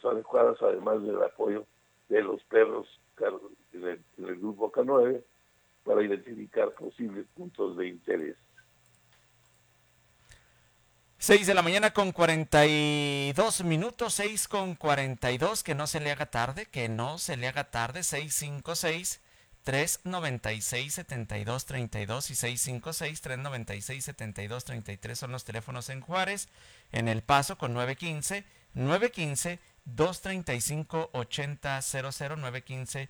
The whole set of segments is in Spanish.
adecuadas, además del apoyo de los perros en el grupo K9 para identificar posibles puntos de interés. 6 de la mañana con 42 minutos, 6 con 42, que no se le haga tarde, 656-396-7232 y 656-396-7233 son los teléfonos en Juárez, en El Paso con 915-235-8000,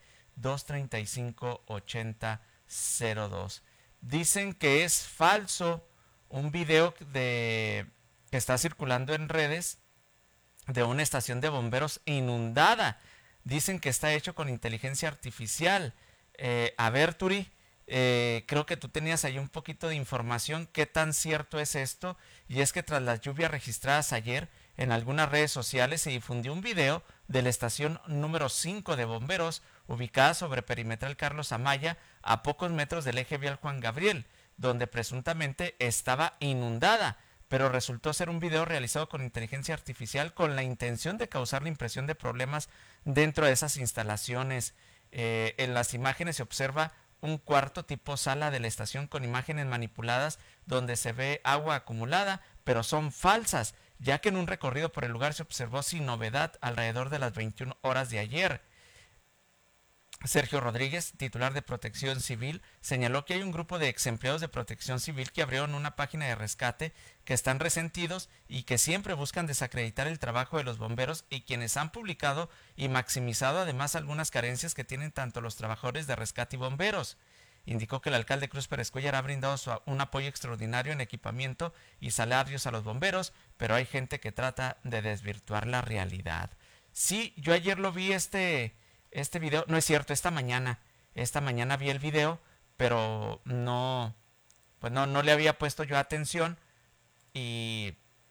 915-235-8002. Dicen que es falso un video que está circulando en redes de una estación de bomberos inundada. Dicen que está hecho con inteligencia artificial. A ver, Turi, creo que tú tenías ahí un poquito de información. ¿Qué tan cierto es esto? Y es que tras las lluvias registradas ayer, en algunas redes sociales se difundió un video de la estación número 5 de bomberos, ubicada sobre Perimetral Carlos Amaya, a pocos metros del eje vial Juan Gabriel, donde presuntamente estaba inundada, pero resultó ser un video realizado con inteligencia artificial con la intención de causar la impresión de problemas dentro de esas instalaciones. En las imágenes se observa un cuarto tipo sala de la estación con imágenes manipuladas donde se ve agua acumulada, pero son falsas, ya que en un recorrido por el lugar se observó sin novedad alrededor de las 21 horas de ayer. Sergio Rodríguez, titular de Protección Civil, señaló que hay un grupo de ex empleados de Protección Civil que abrieron una página de rescate, que están resentidos y que siempre buscan desacreditar el trabajo de los bomberos, y quienes han publicado y maximizado además algunas carencias que tienen tanto los trabajadores de rescate y bomberos. Indicó que el alcalde Cruz Pérez Cuellar ha brindado un apoyo extraordinario en equipamiento y salarios a los bomberos, pero hay gente que trata de desvirtuar la realidad. Sí, yo ayer lo vi este video, no es cierto, esta mañana vi el video, pero no, pues no le había puesto yo atención y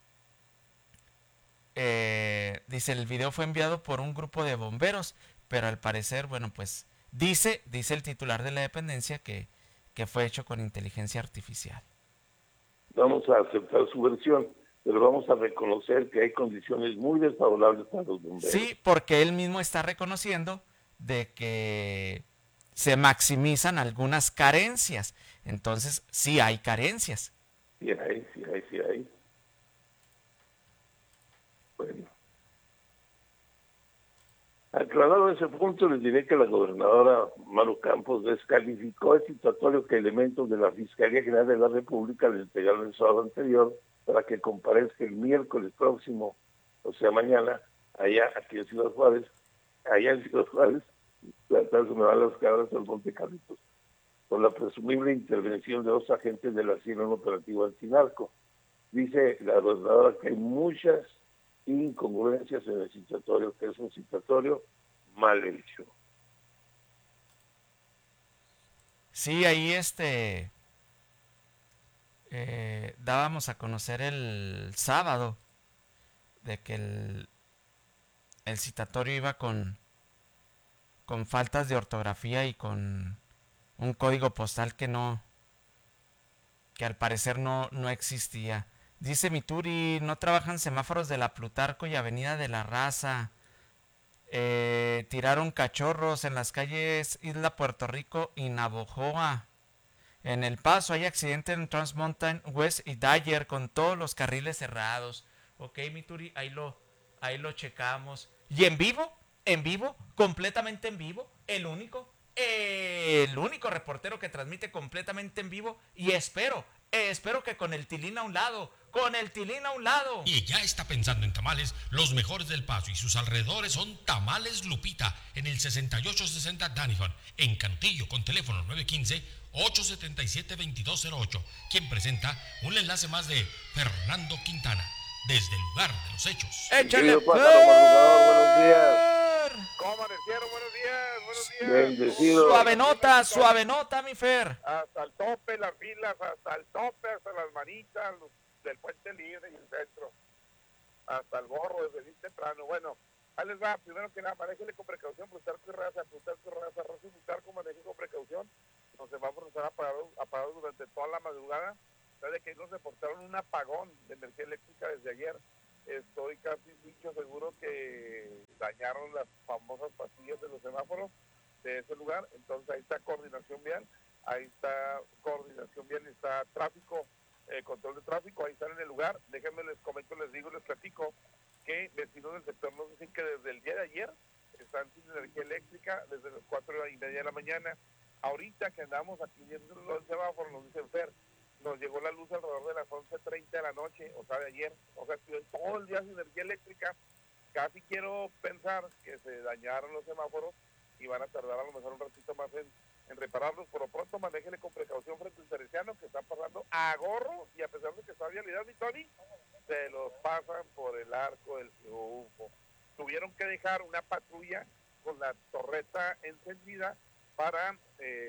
dice, el video fue enviado por un grupo de bomberos, pero al parecer, bueno, pues dice el titular de la dependencia que fue hecho con inteligencia artificial. Vamos a aceptar su versión, pero vamos a reconocer que hay condiciones muy desfavorables para los bomberos. Sí, porque él mismo está reconociendo de que se maximizan algunas carencias. Entonces, sí hay carencias. Sí hay. Bueno. Aclarado ese punto, les diré que la gobernadora Maru Campos descalificó el citatorio que elementos de la Fiscalía General de la República le entregaron el sábado anterior para que comparezca el miércoles próximo, o sea mañana, aquí en Ciudad Juárez, se me van las cabras al Monte Carlitos, por la presumible intervención de 2 agentes de la CIA en un operativo antinarco. Dice la gobernadora que hay muchas incongruencias en el citatorio, que es un citatorio mal hecho. Sí, ahí dábamos a conocer el sábado de que el citatorio iba con faltas de ortografía y con un código postal que al parecer no existía. Dice Mituri, no trabajan semáforos de la Plutarco y Avenida de la Raza. Tiraron cachorros en las calles Isla Puerto Rico y Navojoa. En El Paso hay accidente en Trans Mountain West y Dyer con todos los carriles cerrados. Ok, Mituri, ahí lo checamos. ¿Y en vivo, completamente en vivo, el único reportero que transmite completamente en vivo, y espero que con el tilín a un lado, Y ya está pensando en tamales, los mejores del Paso y sus alrededores son Tamales Lupita, en el 6860 Danifon, en Cantillo, con teléfono 915-877-2208, quien presenta un enlace más de Fernando Quintana, desde el lugar de los hechos. ¡Échale, Buenos días. ¿Cómo amanecieron? Buenos días. Bendecido. Suave nota, mi Fer. Hasta el tope, las filas, hasta el tope, hasta las manitas del Puente Libre y el centro. Hasta el gorro desde bien temprano. Bueno, ahí les va, primero que nada, manéjenle con precaución, Plutarco y Raza y Plutarco, manejen con precaución. Nos vamos a estar apagados durante toda la madrugada. Sabe que nos reportaron un apagón de energía eléctrica desde ayer. Estoy casi dicho seguro que dañaron las famosas pastillas de los semáforos de ese lugar. Entonces ahí está coordinación vial, y está tráfico, control de tráfico, ahí están en el lugar. Déjenme les comento, les digo, les platico que vecinos del sector nos dicen que desde el día de ayer están sin energía eléctrica desde las 4:30 de la mañana. Ahorita que andamos aquí viendo los semáforos, nos dicen Fer, nos llegó la luz alrededor de las 11:30 de la noche, o sea, de ayer. O sea, estuvieron todo el día sin energía eléctrica. Casi quiero pensar que se dañaron los semáforos y van a tardar a lo mejor un ratito más en repararlos. Por lo pronto, manéjenle con precaución frente al teresiano, que están pasando a gorro, y a pesar de que está vialidad, mi Tony, se los pasan por el arco del triunfo. Tuvieron que dejar una patrulla con la torreta encendida para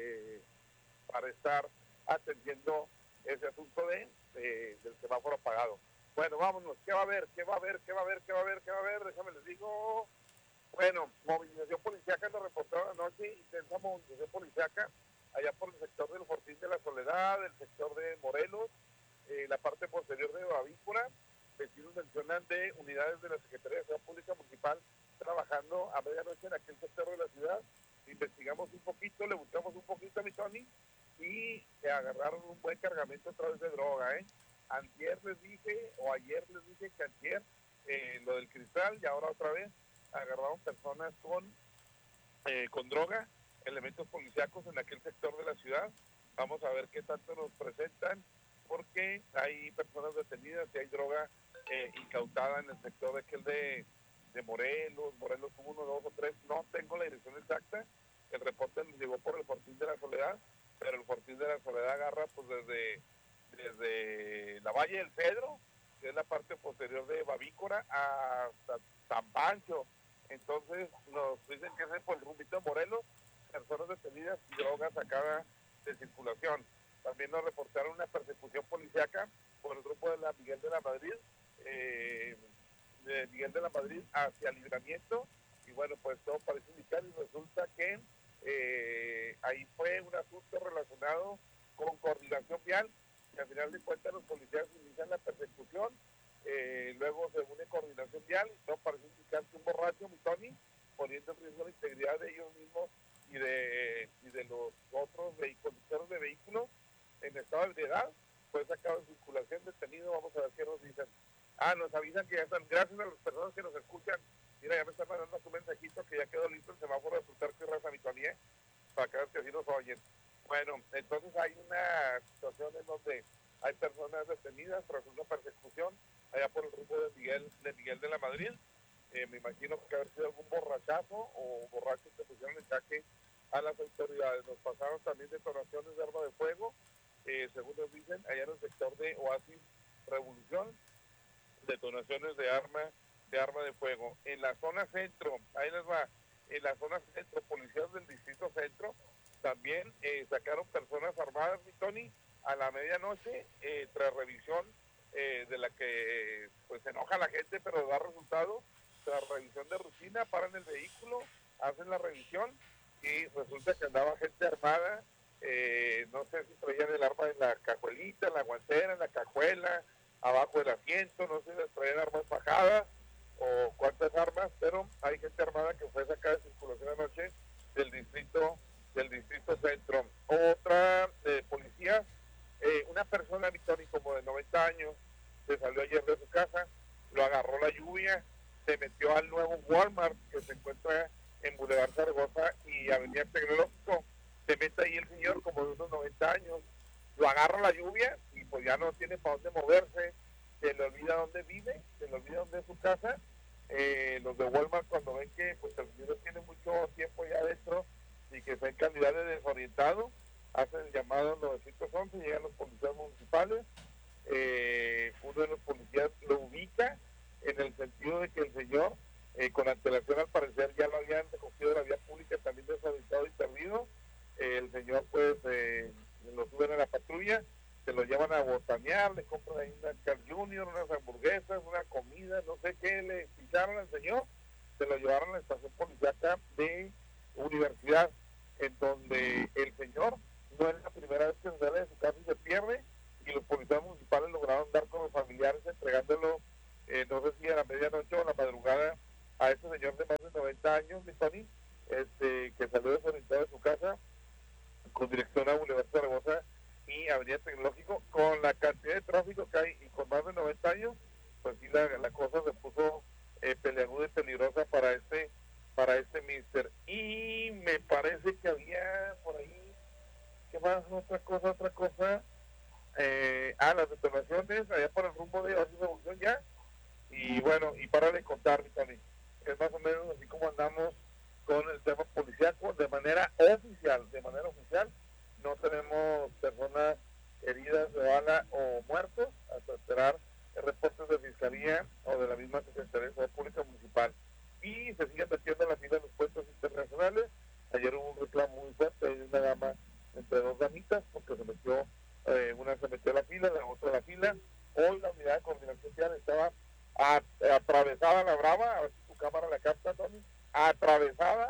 estar atendiendo ese asunto del semáforo apagado. Bueno, vámonos. ¿Qué va a haber? Déjame les digo. Bueno, movilización policíaca nos reportaron anoche, intensa movilización policíaca allá por el sector del Fortín de la Soledad, el sector de Morelos, la parte posterior de Bavícora. Vecinos mencionan de unidades de la Secretaría de Seguridad Pública Municipal trabajando a medianoche en aquel sector de la ciudad. Investigamos un poquito, le buscamos un poquito a mi Tony y se agarraron un buen cargamento a través de droga, ayer les dije que antier, lo del cristal, y ahora otra vez agarraron personas con droga, elementos policíacos en aquel sector de la ciudad. Vamos a ver qué tanto nos presentan, porque hay personas detenidas y hay droga incautada en el sector de aquel de Morelos 1, 2 o 3, no tengo la dirección exacta. El reporte nos llegó por el Fortín de la Soledad, pero el Fortín de la Soledad agarra pues desde la Valle del Cedro, que es la parte posterior de Bavícora, hasta San Pancho. Entonces nos dicen que es por el rumbito de Morelos, personas detenidas y drogas sacadas de circulación. También nos reportaron una persecución policíaca por el grupo de la Miguel de la Madrid, hacia Libramiento, y bueno, pues todo parece indicar, y resulta que ahí fue un asunto relacionado con coordinación vial, y al final de cuentas los policías inician la persecución, luego se une coordinación vial, y todo parece indicar que un borracho, mi Tony, poniendo en riesgo la integridad de ellos mismos y de los otros conductores de vehículos en estado de ebriedad, fue sacado de circulación, detenido. Vamos a ver qué nos dicen. Nos avisan que ya están, gracias a las personas que nos escuchan. Mira, ya me están mandando un mensajito que ya quedó listo el semáforo de Plutarco y Raza Mitonie, para que vean que así nos oyen. Bueno, entonces hay una situación en donde hay personas detenidas tras una persecución allá por el rumbo de Miguel de la Madrid. Me imagino que haber sido algún borrachazo o borrachos que pusieron en jaque a las autoridades. Nos pasaron también detonaciones de arma de fuego, según nos dicen, allá en el sector de Oasis Revolución, detonaciones de arma de fuego. En la zona centro, ahí les va, en la zona centro, policías del distrito centro también sacaron personas armadas, mi Tony, a la medianoche, tras revisión de la que pues se enoja la gente, pero da resultado. Tras revisión de rutina, paran el vehículo, hacen la revisión y resulta que andaba gente armada, no sé si traían el arma en la cajuelita, en la guantera, en la cajuela, abajo del asiento, no sé si traían armas fajadas o cuántas armas, pero hay gente armada que fue sacada de circulación anoche del distrito centro. Otra policía, una persona, Victoria, como de 90 años, se salió ayer de su casa, lo agarró la lluvia, se metió al nuevo Walmart que se encuentra en Boulevard Zaragoza y Avenida Tecnológico. Se mete ahí el señor como de unos 90 años, lo agarra la lluvia y pues ya no tiene para dónde moverse, se le olvida dónde vive, se le olvida dónde es su casa. Los de Walmart, cuando ven que pues el señor tiene mucho tiempo ya adentro y que está en calidad de desorientado, hacen el llamado 911, llegan los policías municipales. Uno de los policías lo ubica en el sentido de que el señor, con antelación al parecer, ya lo habían recogido de la vía pública, también desorientado y perdido. El señor pues lo suben a la patrulla, se lo llevan a botanear, le compran ahí una Carl Junior, unas hamburguesas, una comida, no sé qué le picharon al señor, se lo llevaron a la estación policíaca de Universidad, en donde el señor no es la primera vez que se sale de su casa y se pierde, y los policías municipales lograron dar con los familiares entregándolo, no sé si a la medianoche o a la madrugada a este señor de más de 90 años, mi Tony, que salió desorientado de su casa con dirección a Boulevard Zaragoza y Avenida Tecnológico. Con la cantidad de tráfico que hay y con más de 90 años, pues sí la cosa se puso peleaguda y peligrosa para este mister. Y me parece que había por ahí, ¿qué más? Otra cosa. Las detonaciones allá por el rumbo de Oasis Evolución ya. Y bueno, y para de contar, Tony, es más o menos así como andamos con el tema policiaco de manera oficial. No tenemos personas heridas de bala o muertos hasta esperar reportes de fiscalía o de la misma Secretaría de Seguridad Pública Municipal. Y se siguen metiendo en la fila de los puestos internacionales. Ayer hubo un reclamo muy fuerte de una dama entre dos damitas porque una se metió a la fila, la otra a la fila. Hoy la unidad de coordinación vial estaba atravesada a la brava, a ver si tu cámara la capta, Tony, atravesada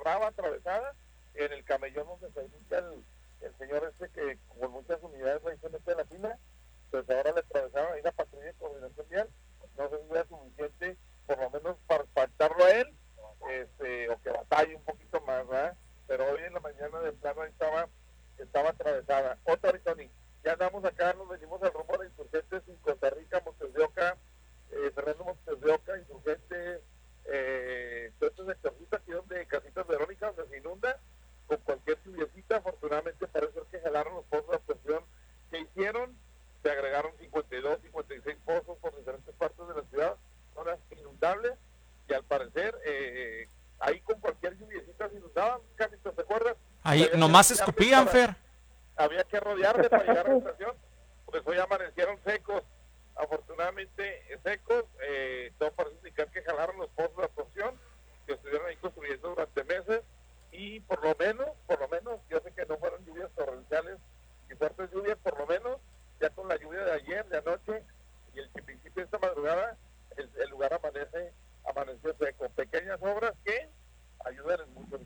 en el camellón donde se inicia el señor que con muchas unidades ahí se mete a la fila. Pues ahora le atravesaron ahí la patrulla de coordinación vial. No sé si era suficiente por lo menos para espantarlo a él, o que batalle un poquito más, ¿verdad? Pero hoy en la mañana de plano ahí estaba atravesada. Otra, Tony, ya andamos acá, nos venimos al rumbo de Insurgentes en Costa Rica, Montes de Oca, Fernando Montes de Oca, Insurgentes, todo este sectorcito aquí donde Casitas Verónica, donde se inunda, con cualquier lluviecita. Afortunadamente parece ser que jalaron los pozos de absorción que hicieron, se agregaron 52, 56 pozos por diferentes partes de la ciudad, zonas inundables, y al parecer ahí con cualquier lluviecita se inundaban. Casitas, ¿te acuerdas? Ahí nomás escupían, Fer. Había que rodearle para llegar a la estación, pues hoy amanecieron secos, afortunadamente secos. Todo parece indicar que jalaron los pozos de absorción que estuvieron ahí construyendo durante meses, y por lo menos, yo sé que no fueron lluvias torrenciales y fuertes lluvias, por lo menos ya con la lluvia de ayer, de anoche y el principio de esta madrugada, el lugar amaneció seco. Pequeñas obras que ayudan en mucho.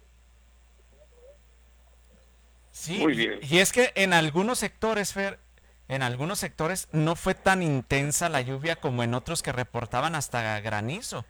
Sí, Muy bien. y es que en algunos sectores, Fer, no fue tan intensa la lluvia como en otros que reportaban hasta granizo.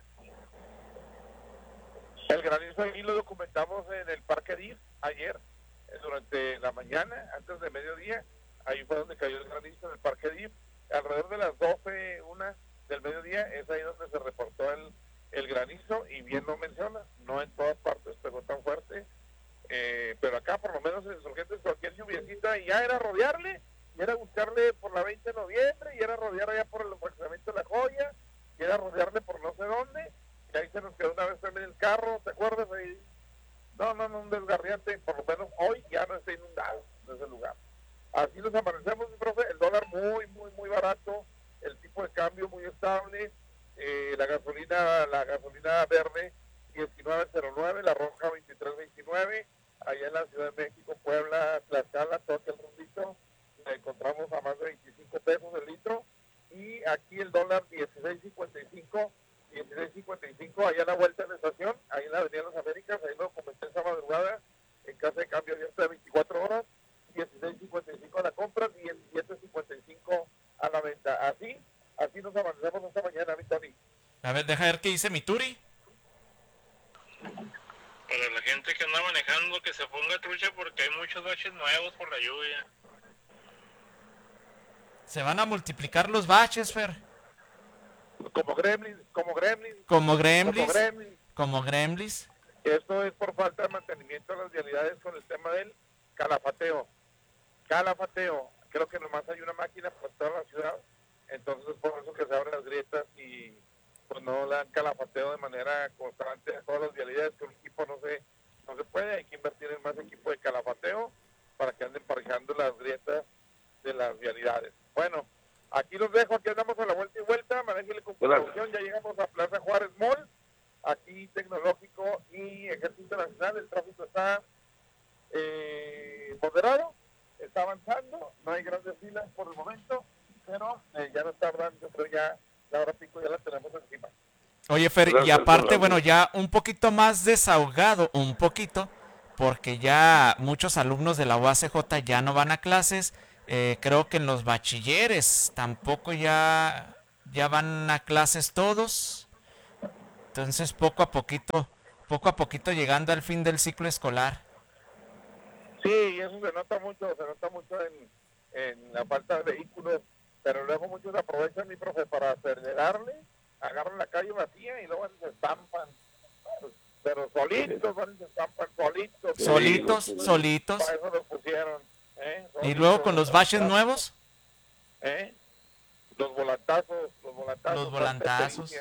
El granizo ahí lo documentamos en el Parque DIF ayer, durante la mañana, antes de mediodía. Ahí fue donde cayó el granizo en el Parque DIF. Alrededor de las 12:01 del mediodía es ahí donde se reportó el granizo, y bien lo menciona, no en todas partes pegó tan fuerte, pero acá por lo menos en Insurgentes cualquier lluviecita y ya era rodearle, y era buscarle por la 20 de noviembre, y era rodear allá por el fraccionamiento de La Joya, y era rodearle por no sé dónde, y ahí se nos quedó una vez también el carro, ¿te acuerdas? Ahí, no, un desgarriante. Por lo menos hoy ya no está inundado en ese lugar. Así nos amanecemos, mi profe, el dólar muy barato, el tipo de cambio muy estable, la gasolina verde 19.09, la roja 23.29, allá en la Ciudad de México, Puebla, Tlaxcala, todo aquel rondito, la encontramos a más de 25 pesos el litro, y aquí el dólar 16.55, allá a la vuelta de la estación, ahí en la Avenida de las Américas, ahí lo comenté esta madrugada, en casa de cambio abierta de 24 horas, 16.55 a la compra, 17.55 a la venta. Así nos avanzamos esta mañana, mi Tony. A ver, deja ver qué dice mi Turi. Para la gente que anda manejando, que se ponga trucha porque hay muchos baches nuevos por la lluvia. Se van a multiplicar los baches, Fer. Como gremlins. Esto es por falta de mantenimiento de las vialidades con el tema del calafateo. Creo que nomás hay una máquina por toda la ciudad, entonces es por eso que se abren las grietas y pues no le dan calafateo de manera constante a todas las vialidades. Con equipo no se puede, hay que invertir en más equipo de calafateo para que anden parejando las grietas de las vialidades. Bueno, aquí los dejo, aquí andamos a la vuelta y vuelta, manéjale con precaución, ya llegamos a Plaza Juárez Mall, aquí Tecnológico y Ejército Nacional, el tráfico está moderado, está avanzando, no hay grandes filas por el momento, pero ya no tardan, yo creo ya la hora pico ya la tenemos encima. Oye, Fer, y aparte, bueno, ya un poquito más desahogado, porque ya muchos alumnos de la UACJ ya no van a clases. Creo que en los bachilleres tampoco ya van a clases todos. Entonces, poco a poquito llegando al fin del ciclo escolar. Sí, y eso se nota mucho en la falta de vehículos, pero luego muchos aprovechan, mi profe, para acelerarle, agarran la calle vacía y luego se estampan, pero solitos, se estampan solitos. Solitos. Para eso los pusieron, Y luego con los baches nuevos. Los volantazos. Los volantazos.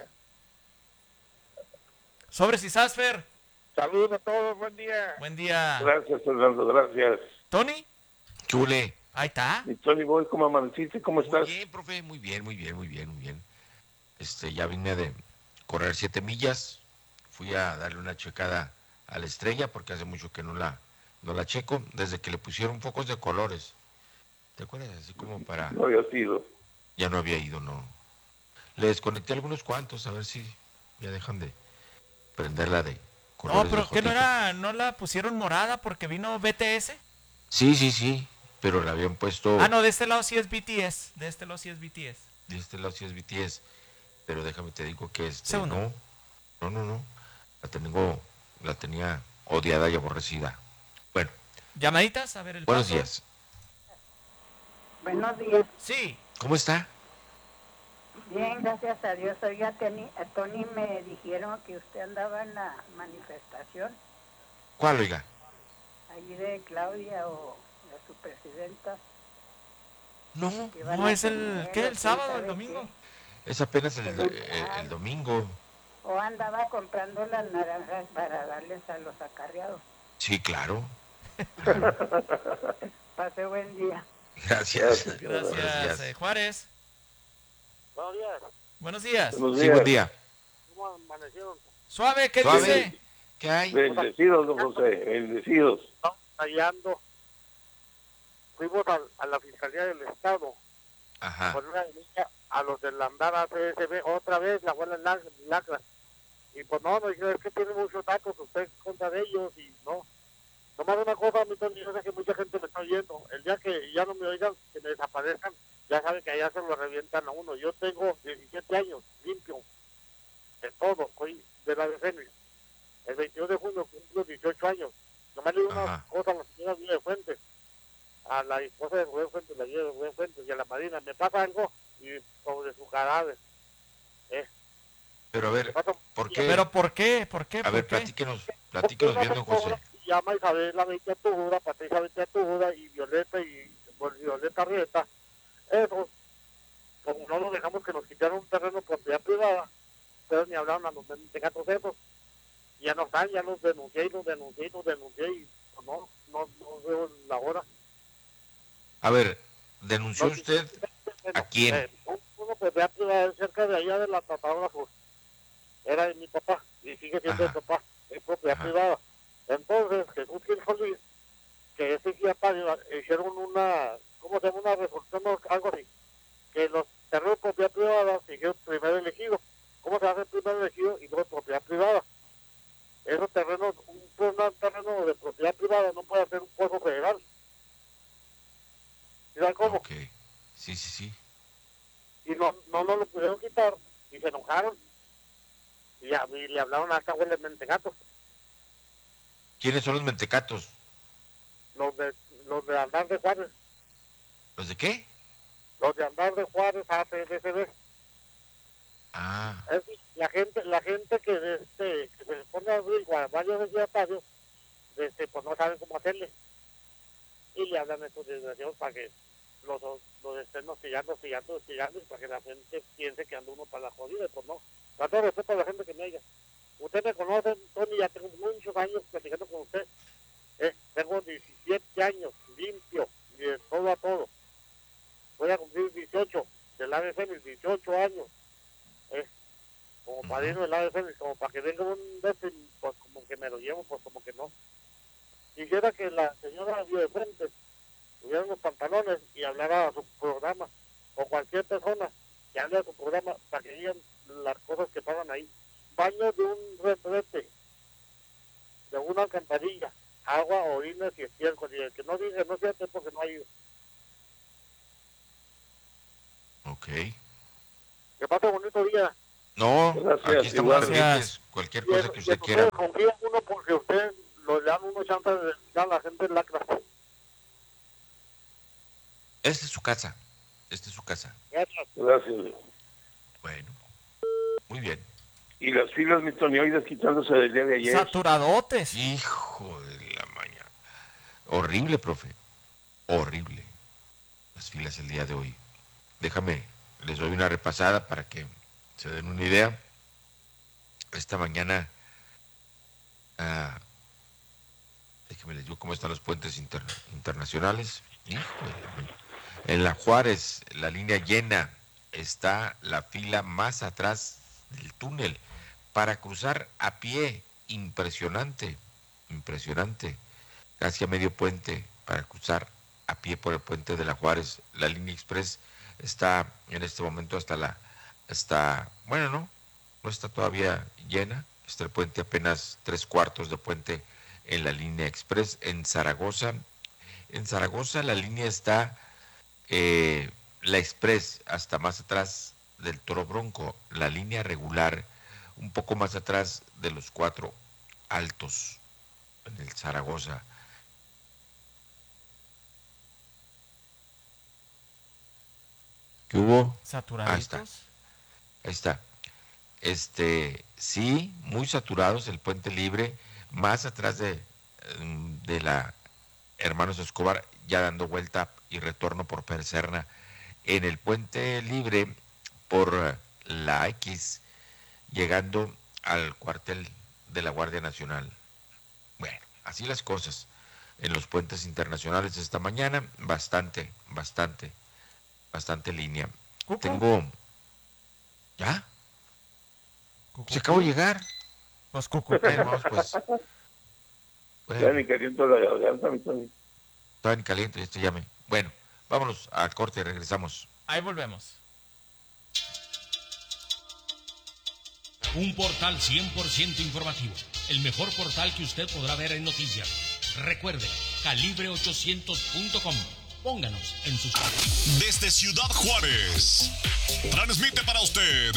Sobres y Sasfer. Saludos a todos, buen día. Buen día. Gracias, Fernando, gracias. ¿Tony? Chule. Ahí está. Y Tony Boy, ¿cómo amaneciste? ¿Cómo estás? Muy bien, profe, muy bien. Ya vine de correr 7 millas. Fui a darle una checada a la estrella porque hace mucho que no la checo, desde que le pusieron focos de colores. ¿Te acuerdas? Así como para... No había sido. Ya no había ido, no. Le desconecté algunos cuantos, a ver si ya dejan de prenderla de colores. No, pero ¿qué no la pusieron morada porque vino BTS? Sí, pero la habían puesto... Ah, no, de este lado sí es BTS. De este lado sí es BTS. Pero déjame te digo que Segundo. No. La tenía odiada y aborrecida. Bueno. ¿Llamaditas? A ver el Buenos paso. días. Buenos días. Sí. ¿Cómo está? Bien, gracias a Dios. Oiga, a Tony me dijeron que usted andaba en la manifestación. ¿Cuál, oiga? Allí de Claudia o de su presidenta. No, es el sábado o el domingo. Es apenas el domingo. O andaba comprando las naranjas para darles a los acarreados. Sí, claro. Pase buen día. Gracias. Juárez. Buenos días. Buenos días. Sí, buen día. ¿Cómo amanecieron? Suave, ¿qué dice? ¿Qué hay? Bendecidos, don José, bendecidos. Estamos hallando. Fuimos a la Fiscalía del Estado. Ajá. Con una denuncia a los del andar ACSB, otra vez la abuela lacra. Y pues no, es que tiene muchos datos usted contra de ellos y no. Nomás una cosa, mi Tony, yo sé que mucha gente me está oyendo. El día que ya no me oigan, que me desaparezcan, ya saben que allá se lo revientan a uno. Yo tengo 17 años, limpio, de todo, soy de la defensa. El 22 de junio cumplo 18 años. Nomás le digo una cosa a la señora Rubén Fuentes, a la esposa de Rubén Fuentes, la vida de Rubén Fuentes y a la marina. Me pasa algo y sobre su cadáver. Pero a ver, ¿por qué? ¿Pero por qué? A ver, platíquenos bien, don José. Llama Isabela Beitiatúra, Patricia Beitiatúra y Violeta Rieta. Eso, como no nos dejamos que nos quitaron un terreno por propiedad privada, ustedes ni hablaron a los mentecatos esos. Ya no están, ya los denuncié y no veo la hora. A ver, ¿denunció usted a quién? Una propiedad privada cerca de allá de la Tratadora Sur. Era de mi papá y sigue siendo de papá, es propiedad privada. Entonces, Jesús Gil Solís, que ese día hicieron una resolución o algo así, que los terrenos de propiedad privada siguieron primero elegido. ¿Cómo se hace primero elegido y luego propiedad privada? Esos terrenos, un terreno de propiedad privada no puede hacer un pozo federal. ¿Saben cómo? Ok, sí. Y no lo pudieron quitar y se enojaron. Y le hablaron a esta abuela de Mentegatos. ¿Quiénes son los mentecatos? Los de Andar de Juárez. ¿Los de qué? Los de Andar de Juárez, ACDCB. Ah. Es decir, la gente que se pone a abrir varios desviatarios, pues no saben cómo hacerle. Y le hablan a estos desgraciados para que los estén hostigando, y para que la gente piense que anda uno para la jodida, pues no. Para todo respeto a la gente que me oiga. Usted me conoce, Tony, ya tengo muchos años platicando con usted. Tengo 17 años, limpio, y de todo a todo. Voy a cumplir 18 del ABC, mis 18 años. Como padrino del ABC, como para que venga un pues como que me lo llevo, pues como que no. Quisiera que la señora de Fuentes tuviera unos pantalones y hablara a su programa, o cualquier persona que hable a su programa para que digan las cosas que pasan ahí. Baño de un retrete, de una alcantarilla, agua, orines y estiércol, y el que no dice no siente porque no ha ido. Ok. Que pase bonito día. No, Gracias, aquí estamos igual. pendientes. Cualquier cosa que usted quiera. Ustedes confían uno porque ustedes lo dan uno chance de dar a la gente lacra. Esta es su casa. Esta es su casa. Gracias. Gracias. Bueno, muy bien. Y las filas mitoneoides quitándose del día de ayer. Saturadotes. Hijo de la mañana. Horrible, profe. Horrible. Las filas el día de hoy. Déjame, les doy una repasada para que se den una idea. Esta mañana, déjenme les digo cómo están los puentes internacionales. Híjole. En la Juárez, la línea llena, está la fila más atrás del túnel para cruzar a pie. Impresionante, impresionante. Casi a medio puente para cruzar a pie por el puente de la Juárez. La línea express está en este momento bueno, no está todavía llena. Está el puente apenas 3/4 de puente en la línea express. En Zaragoza la línea está la express hasta más atrás del Toro Bronco, la línea regular un poco más atrás de los 4 altos en el Zaragoza. ¿Qué hubo? Saturaditos. Ahí está. Sí, muy saturados, el puente libre, más atrás de la Hermanos Escobar, ya dando vuelta y retorno por Perserna. En el puente libre por la X, llegando al cuartel de la Guardia Nacional. Bueno, así las cosas en los puentes internacionales esta mañana, bastante línea. Cucu. Tengo... ¿Ya? Cucu. Se acabó de llegar. Pues Cucu. Vamos, pues. Ya Bueno, ni caliento la garganta, mi Tony. estaba ni caliente, esto llame. Bueno, vámonos al corte y regresamos. Ahí volvemos. Un portal 100% informativo. El mejor portal que usted podrá ver en noticias. Recuerde, calibre800.com. Pónganos en sus... Desde Ciudad Juárez, transmite para usted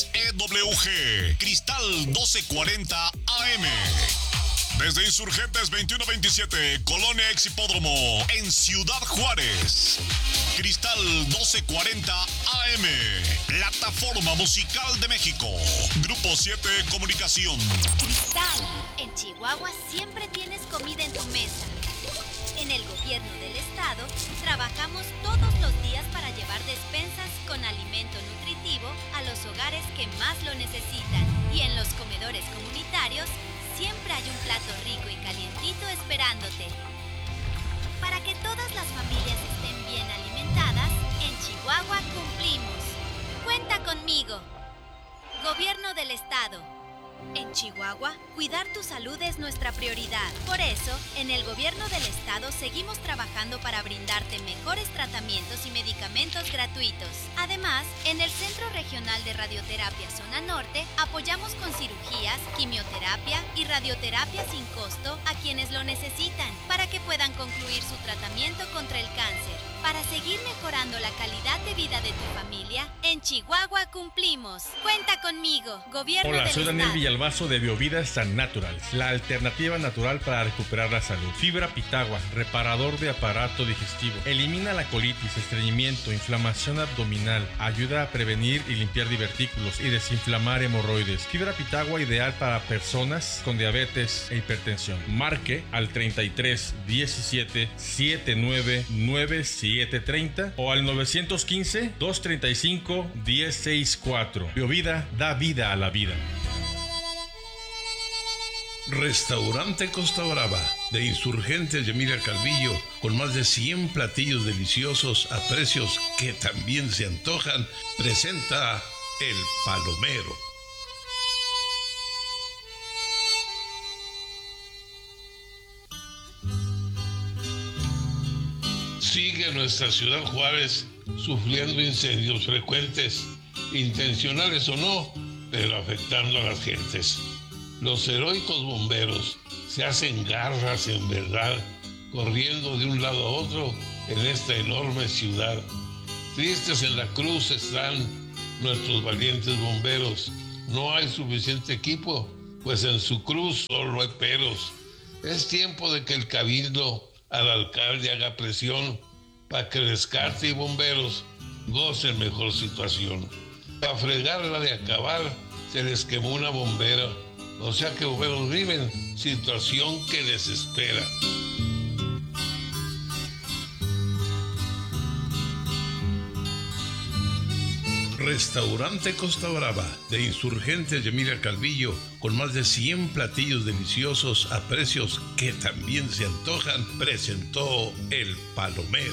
XEWG, Cristal 1240 AM. Desde Insurgentes 2127, Colonia Ex Hipódromo, en Ciudad Juárez. Cristal 1240 AM, Plataforma Musical de México. Grupo 7 Comunicación. Cristal, en Chihuahua siempre tienes comida en tu mesa. En el gobierno del estado, trabajamos todos los días para llevar despensas con alimento nutritivo a los hogares que más lo necesitan. Y en los comedores comunitarios, siempre hay un plato rico y calientito esperándote. Para que todas las familias estén bien alimentadas, en Chihuahua cumplimos. Cuenta conmigo. Gobierno del estado. En Chihuahua, cuidar tu salud es nuestra prioridad. Por eso, en el gobierno del estado seguimos trabajando para brindarte mejores tratamientos y medicamentos gratuitos. Además, en el Centro Regional de Radioterapia Zona Norte, apoyamos con cirugías, quimioterapia y radioterapia sin costo a quienes lo necesitan, para que puedan concluir su tratamiento contra el cáncer. Para seguir mejorando la calidad de vida de tu familia, en Chihuahua cumplimos. Cuenta conmigo, gobierno del Hola, soy Daniel estado. Villalbazo de Biovida San Naturals, la alternativa natural para recuperar la salud. Fibra Pitagua, reparador de aparato digestivo. Elimina la colitis, estreñimiento, inflamación abdominal. Ayuda a prevenir y limpiar divertículos y desinflamar hemorroides. Fibra Pitagua ideal para personas con diabetes e hipertensión. Marque al 33 17 79 9730 o al 915 235 1064. Biovida da vida a la vida. Restaurante Costa Brava, de Insurgentes de Emilia Calvillo, con más de 100 platillos deliciosos a precios que también se antojan, presenta El Palomero. Sigue nuestra ciudad Juárez sufriendo incendios frecuentes, intencionales o no, pero afectando a las gentes. Los heroicos bomberos se hacen garras en verdad, corriendo de un lado a otro en esta enorme ciudad. Tristes en la cruz están nuestros valientes bomberos, No hay suficiente equipo, pues en su cruz solo hay peros. Es tiempo de que el cabildo al alcalde haga presión para que Rescate y bomberos gocen mejor situación. Para fregarla de acabar, se les quemó una bombera. O sea que bomberos viven situación que desespera. Restaurante Costa Brava, de Insurgentes de Emilia Calvillo, con más de 100 platillos deliciosos a precios que también se antojan, presentó El Palomero.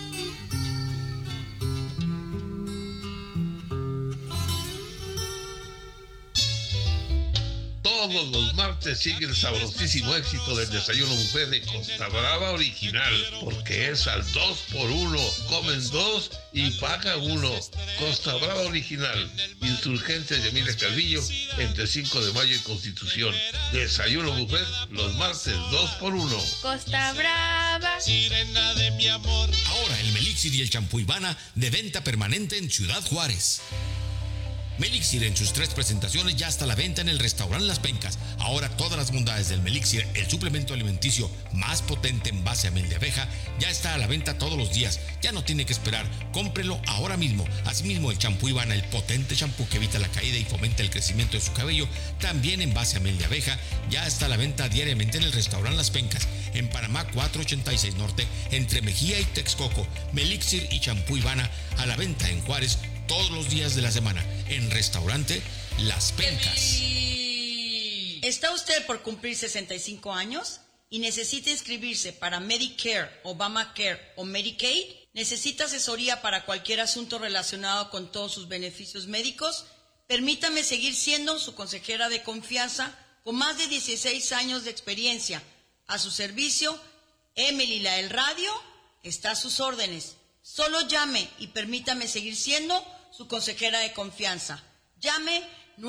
Todos los martes sigue el sabrosísimo éxito del desayuno buffet de Costa Brava Original, porque es al 2x1, comen 2 y paga 1. Costa Brava Original, Insurgentes de Emilia Calvillo, entre 5 de mayo y Constitución. Desayuno buffet los martes 2x1. Costa Brava, sirena de mi amor. Ahora el Melixir y el champú Ivana de venta permanente en Ciudad Juárez. Melixir en sus 3 presentaciones ya está a la venta en el restaurante Las Pencas. Ahora todas las bondades del Melixir, el suplemento alimenticio más potente en base a miel de abeja, ya está a la venta todos los días. Ya no tiene que esperar, cómprelo ahora mismo. Asimismo, el champú Ivana, el potente champú que evita la caída y fomenta el crecimiento de su cabello, también en base a miel de abeja, ya está a la venta diariamente en el restaurante Las Pencas, en Panamá 486 Norte, entre Mejía y Texcoco. Melixir y champú Ivana a la venta en Juárez todos los días de la semana, en restaurante Las Pencas. ¿Está usted por cumplir 65 años y necesita inscribirse para Medicare, Obamacare o Medicaid? ¿Necesita asesoría para cualquier asunto relacionado con todos sus beneficios médicos? Permítame seguir siendo su consejera de confianza con más de 16 años de experiencia. A su servicio, Emily la del Radio está a sus órdenes. Solo llame y permítame seguir siendo su consejera de confianza. Llame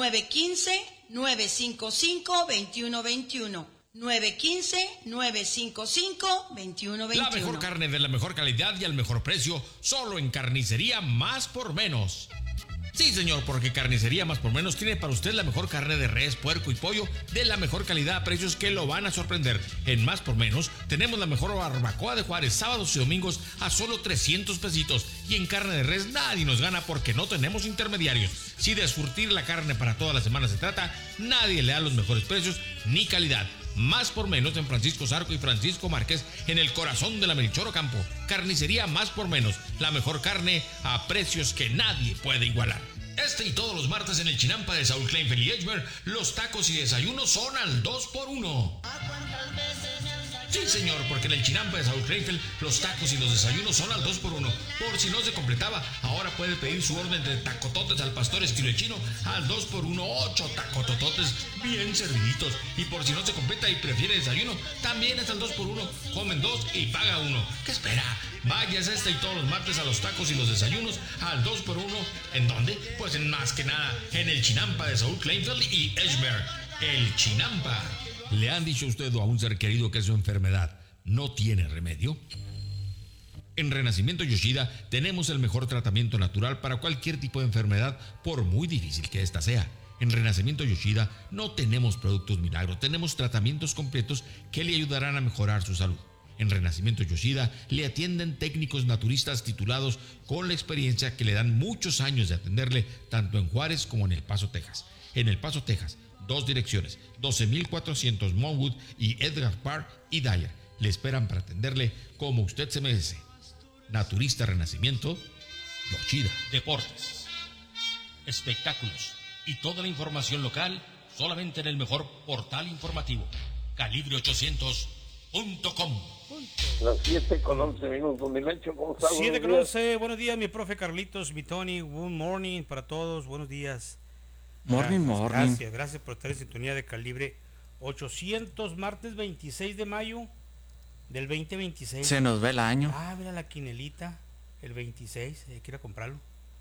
915-955-2121. 915-955-2121. La mejor carne de la mejor calidad y al mejor precio, solo en Carnicería Más por Menos. Sí, señor, porque Carnicería Más por Menos tiene para usted la mejor carne de res, puerco y pollo de la mejor calidad a precios que lo van a sorprender. En Más por Menos tenemos la mejor barbacoa de Juárez, sábados y domingos a solo 300 pesitos. Y en carne de res nadie nos gana porque no tenemos intermediarios. Si de surtir la carne para toda la semana se trata, nadie le da los mejores precios ni calidad. Más por Menos en Francisco Zarco y Francisco Márquez, en el corazón de la Melchor Ocampo. Carnicería Más por Menos, la mejor carne a precios que nadie puede igualar. Este y todos los martes en el Chinampa de Saúl Kleinfeld y Edgemer, los tacos y desayunos son al 2x1. Sí, señor, porque en el Chinampa de Saúl Kleinfeld los tacos y los desayunos son al 2x1. Por si no se completaba, ahora puede pedir su orden de tacototes al pastor estilo chino al 2x1, 8 tacotototes bien serviditos. Y por si no se completa y prefiere desayuno, también es al 2x1. Comen 2 y paga 1. ¿Qué espera? Váyase este y todos los martes a los tacos y los desayunos al 2x1. ¿En dónde? Pues en más que nada en el Chinampa de Saúl Kleinfeld y Edgemer. El Chinampa. ¿Le han dicho a usted o a un ser querido que su enfermedad no tiene remedio? En Renacimiento Yoshida tenemos el mejor tratamiento natural para cualquier tipo de enfermedad, por muy difícil que ésta sea. En Renacimiento Yoshida no tenemos productos milagro, tenemos tratamientos completos que le ayudarán a mejorar su salud. En Renacimiento Yoshida le atienden técnicos naturistas titulados con la experiencia que le dan muchos años de atenderle tanto en Juárez como en El Paso, Texas. En El Paso, Texas, 2 direcciones, 12,400 Monwood y Edgar Park y Dyer. Le esperan para atenderle como usted se merece. Naturista Renacimiento Yoshida. Deportes, espectáculos y toda la información local solamente en el mejor portal informativo, calibre800.com. Las 7:11, mi Mencho, ¿cómo estás? 7:11, buenos días, mi profe Carlitos, mi Tony, good morning para todos, buenos días. Morning. Gracias por estar en sintonía de Calibre 800, martes 26 de mayo del 2026. Se nos ve el año. Ah, mira la quinelita, el 26, hay que ir a comprarlo.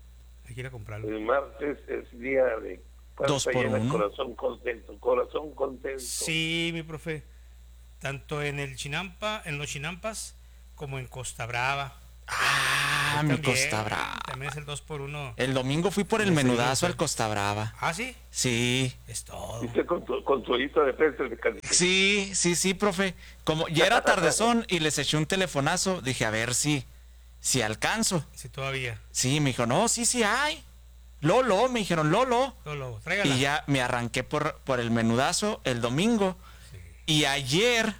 El martes es día de 2x1. Corazón contento. Sí, mi profe, tanto en el Chinampa, en los Chinampas, como en Costa Brava. Ah, mi Costa Brava. También es el 2x1. El domingo fui por el menudazo al Costa Brava. ¿Ah, sí? Sí. Es todo. ¿Viste con tu ollita de pez de caliente? Sí, profe. Como ya era tardezón y les eché un telefonazo, dije, a ver si alcanzo. Sí, todavía. Sí, me dijo, no, sí hay. Lolo, me dijeron, Lolo, tráigala. Y ya me arranqué por el menudazo el domingo. Sí. Y ayer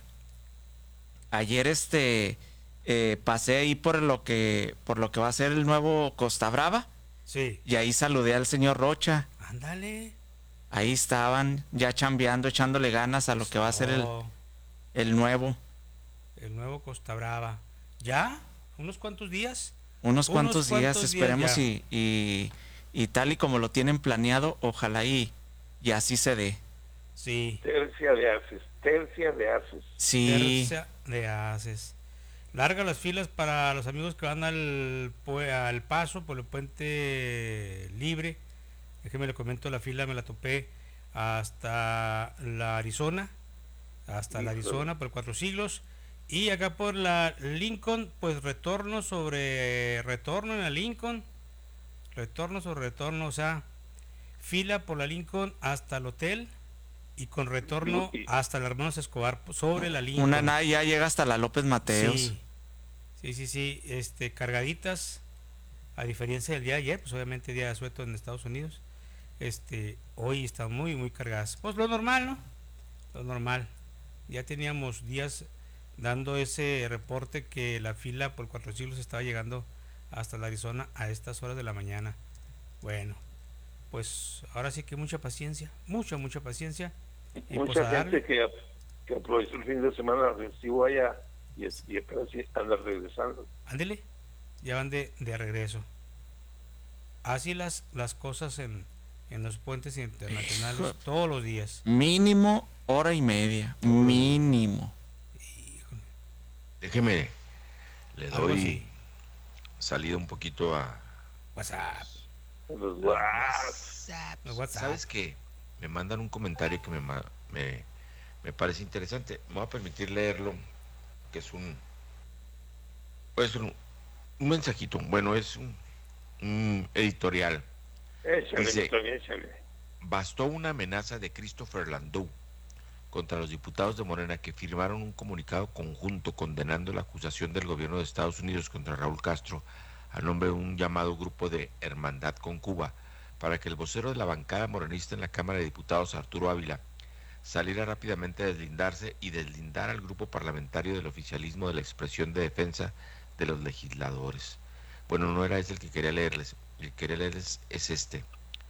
pasé ahí por lo que va a ser el nuevo Costa Brava. Sí. Y ahí saludé al señor Rocha. Ándale. Ahí estaban ya chambeando, echándole ganas a lo que va a ser el nuevo. El nuevo Costa Brava. ¿Ya? ¿Unos cuantos días? Unos cuantos días, esperemos y tal y como lo tienen planeado, ojalá y así se dé. Sí. Tercia de haces. Sí. Tercia de haces. Larga las filas para los amigos que van al paso por el puente libre. Déjeme le comento, la fila me la topé hasta la Arizona, por 4 siglos. Y acá por la Lincoln, pues retorno en la Lincoln. Retorno sobre retorno, o sea, fila por la Lincoln hasta el hotel y con retorno hasta la Hermanos Escobar sobre la Lincoln. Una nada ya llega hasta la López Mateos. Sí, cargaditas, a diferencia del día de ayer, pues obviamente día de asueto en Estados Unidos. Hoy están muy, muy cargadas. Pues lo normal, ¿no? Lo normal. Ya teníamos días dando ese reporte que la fila por 4 siglos estaba llegando hasta la Arizona a estas horas de la mañana. Bueno, pues ahora sí que mucha paciencia. Mucha paciencia. Y mucha gente que aprovechó el fin de semana festivo allá y apenas anda regresando. Ándele, ya van de regreso. Así las cosas en los puentes internacionales todos los días. Mínimo hora y media. Mínimo. Déjeme, le doy salida un poquito a WhatsApp. ¿Sabes qué? Me mandan un comentario que me parece interesante. Me voy a permitir leerlo, que es un mensajito. Bueno, es un editorial. Échale. Bastó una amenaza de Christopher Landau contra los diputados de Morena que firmaron un comunicado conjunto condenando la acusación del gobierno de Estados Unidos contra Raúl Castro a nombre de un llamado Grupo de Hermandad con Cuba, para que el vocero de la bancada morenista en la Cámara de Diputados, Arturo Ávila, saliera rápidamente a deslindarse y deslindar al grupo parlamentario del oficialismo de la expresión de defensa de los legisladores. Bueno, no era ese el que quería leerles. El que quería leerles es este.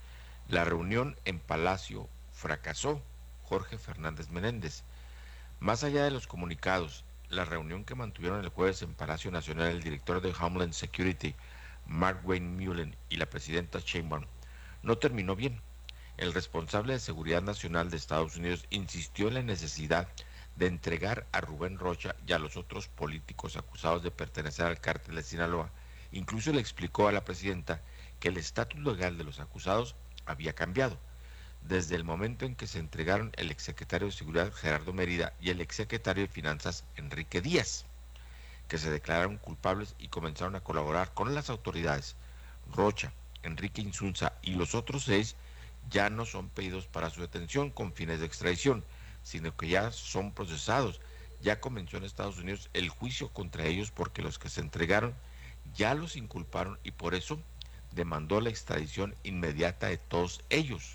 La reunión en Palacio fracasó. Jorge Fernández Menéndez. Más allá de los comunicados, la reunión que mantuvieron el jueves en Palacio Nacional el director de Homeland Security, Mark Wayne Mullen, y la presidenta Sheinbaum no terminó bien. El responsable de Seguridad Nacional de Estados Unidos insistió en la necesidad de entregar a Rubén Rocha y a los otros políticos acusados de pertenecer al cártel de Sinaloa. Incluso le explicó a la presidenta que el estatus legal de los acusados había cambiado desde el momento en que se entregaron el exsecretario de Seguridad Gerardo Mérida y el exsecretario de Finanzas Enrique Díaz, que se declararon culpables y comenzaron a colaborar con las autoridades. Rocha, Enrique Insunza y los otros 6 ya no son pedidos para su detención con fines de extradición, sino que ya son procesados. Ya comenzó en Estados Unidos el juicio contra ellos porque los que se entregaron ya los inculparon y por eso demandó la extradición inmediata de todos ellos.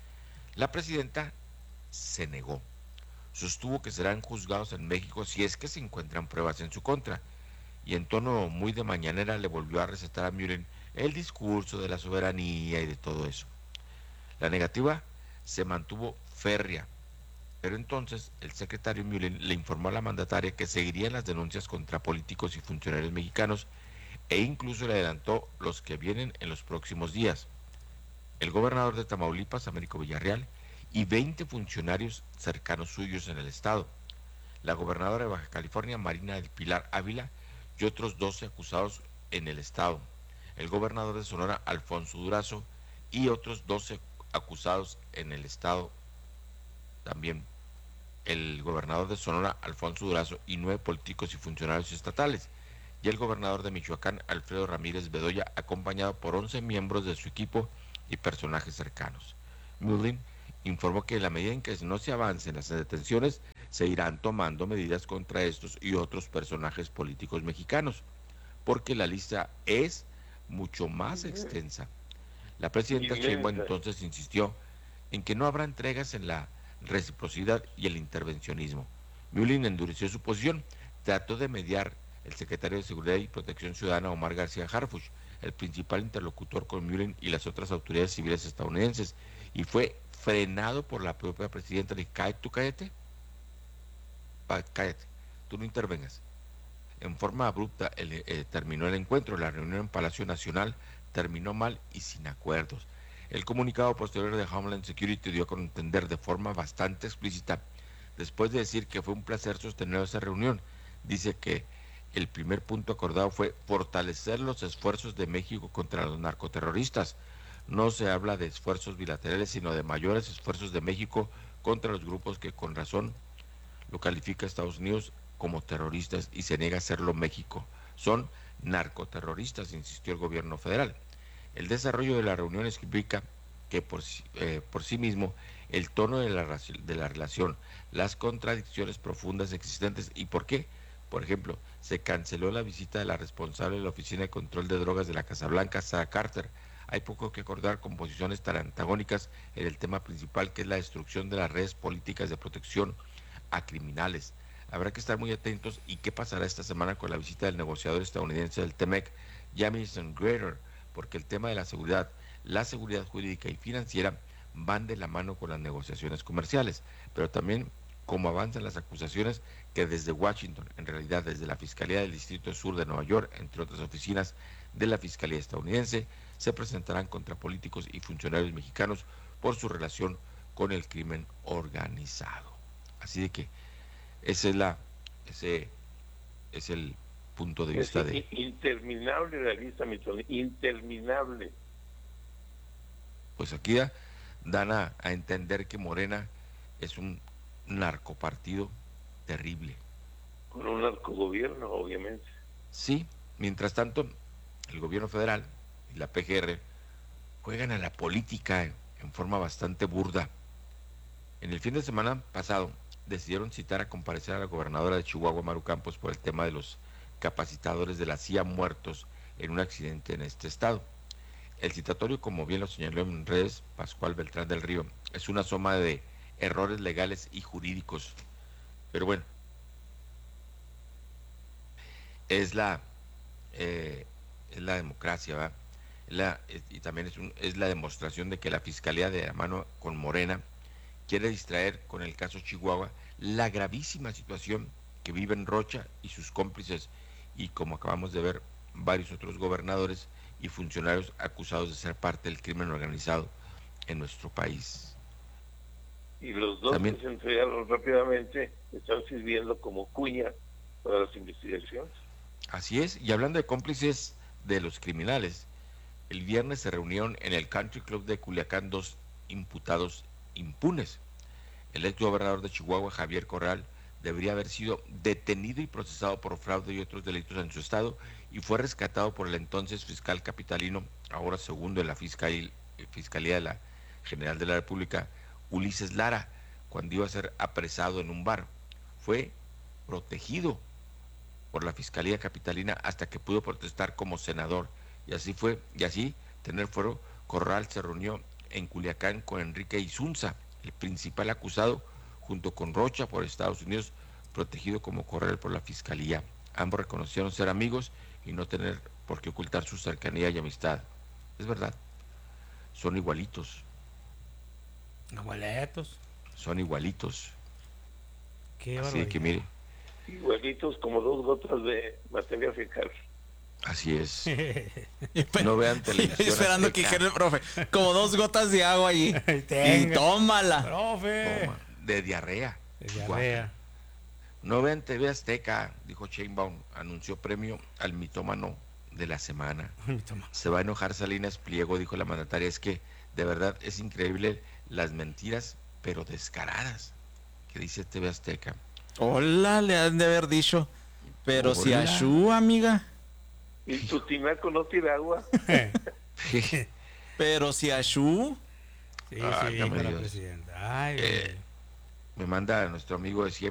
La presidenta se negó. Sostuvo que serán juzgados en México si es que se encuentran pruebas en su contra. Y en tono muy de mañanera le volvió a recetar a Mullen el discurso de la soberanía y de todo eso. La negativa se mantuvo férrea. Pero entonces el secretario Mullen le informó a la mandataria que seguirían las denuncias contra políticos y funcionarios mexicanos e incluso le adelantó los que vienen en los próximos días. El gobernador de Tamaulipas, Américo Villarreal, y 20 funcionarios cercanos suyos en el estado. La gobernadora de Baja California, Marina del Pilar Ávila, y otros 12 acusados en el estado. El gobernador de Sonora, Alfonso Durazo, y otros 12 acusados en el estado. También el gobernador de Sonora, Alfonso Durazo, y 9 políticos y funcionarios estatales. y el gobernador de Michoacán, Alfredo Ramírez Bedoya, acompañado por 11 miembros de su equipo y personajes cercanos. Mullin informó que en la medida en que no se avancen las detenciones, se irán tomando medidas contra estos y otros personajes políticos mexicanos, porque la lista es mucho más extensa. La presidenta Sheinbaum entonces insistió en que no habrá entregas en la reciprocidad y el intervencionismo. Mullin endureció su posición, trató de mediar el secretario de Seguridad y Protección Ciudadana, Omar García Harfuch, el principal interlocutor con Mullin y las otras autoridades civiles estadounidenses, y fue frenado por la propia presidenta. Le dijo: cállate, tú no intervengas. En forma abrupta terminó el encuentro. La reunión en Palacio Nacional terminó mal y sin acuerdos. El comunicado posterior de Homeland Security dio a entender de forma bastante explícita, después de decir que fue un placer sostener esa reunión, dice que el primer punto acordado fue fortalecer los esfuerzos de México contra los narcoterroristas. No se habla de esfuerzos bilaterales, sino de mayores esfuerzos de México contra los grupos que con razón lo califica Estados Unidos como terroristas y se niega a hacerlo México. Son narcoterroristas, insistió el gobierno federal. El desarrollo de la reunión explica que por sí mismo el tono de la relación, las contradicciones profundas existentes y por qué. Por ejemplo, se canceló la visita de la responsable de la Oficina de Control de Drogas de la Casa Blanca, Sarah Carter. Hay poco que acordar con posiciones tan antagónicas en el tema principal, que es la destrucción de las redes políticas de protección a criminales. Habrá que estar muy atentos y qué pasará esta semana con la visita del negociador estadounidense del TEMEC, Jamison Greater, porque el tema de la seguridad jurídica y financiera van de la mano con las negociaciones comerciales, pero también cómo avanzan las acusaciones que desde Washington, en realidad desde la Fiscalía del Distrito Sur de Nueva York, entre otras oficinas de la Fiscalía estadounidense, se presentarán contra políticos y funcionarios mexicanos por su relación con el crimen organizado. Así de que ese es el punto de vista de... Interminable la lista, interminable. Pues aquí dan a entender que Morena es un narcopartido terrible. Con un narcogobierno, obviamente. Sí, mientras tanto, el gobierno federal y la PGR juegan a la política en forma bastante burda. En el fin de semana pasado decidieron citar a comparecer a la gobernadora de Chihuahua, Maru Campos, por el tema de los capacitadores de la CIA muertos en un accidente en este estado. El citatorio, como bien lo señaló en redes Pascual Beltrán del Río, es una suma de errores legales y jurídicos. Pero bueno, es la democracia, ¿verdad? Y también es la demostración de que la Fiscalía, de la mano con Morena, quiere distraer con el caso Chihuahua la gravísima situación que viven Rocha y sus cómplices, y como acabamos de ver, varios otros gobernadores y funcionarios acusados de ser parte del crimen organizado en nuestro país. Y los dos también, que se entregaron rápidamente están sirviendo como cuña para las investigaciones. Así es, y hablando de cómplices de los criminales, el viernes se reunieron en el Country Club de Culiacán dos imputados impunes. El ex gobernador de Chihuahua, Javier Corral, debería haber sido detenido y procesado por fraude y otros delitos en su estado, y fue rescatado por el entonces fiscal capitalino, ahora segundo en la Fiscalía de la General de la República, Ulises Lara, cuando iba a ser apresado en un bar. Fue protegido por la Fiscalía capitalina hasta que pudo protestar como senador, y así tener fuero, Corral se reunió en Culiacán con Enrique Isunza, el principal acusado, junto con Rocha por Estados Unidos, protegido como Corral por la Fiscalía. Ambos reconocieron ser amigos y no tener por qué ocultar su cercanía y amistad. Es verdad, son igualitos. Igualitos. Son igualitos. Qué así que mire. Igualitos como dos gotas de materia fecal. Así es. No vean televisión. Esperando que dijera el profe, como dos gotas de agua allí. Y tómala. Profe. Toma, de diarrea. De diarrea. No vean TV Azteca, dijo Sheinbaum, anunció premio al mitómano de la semana. Se va a enojar Salinas Pliego, dijo la mandataria. Es que de verdad es increíble las mentiras, pero descaradas, que dice TV Azteca. Hola, le han de haber dicho. Pero si a Shu, amiga. ¿Y tu tinaco no tiene agua? Pero si Ashu. Sí, Ah, sí, ya me para dio. presidenta. Ay, me manda nuestro amigo de 100